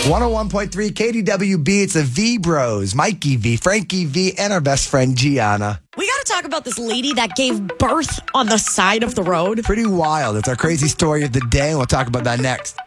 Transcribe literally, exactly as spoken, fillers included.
one oh one point three K D W B. It's the V Bros, Mikey V, Frankie V, and our best friend Gianna. We got to talk about this lady that gave birth on the side of the road. Pretty wild. It's our crazy story of the day, and we'll talk about that next.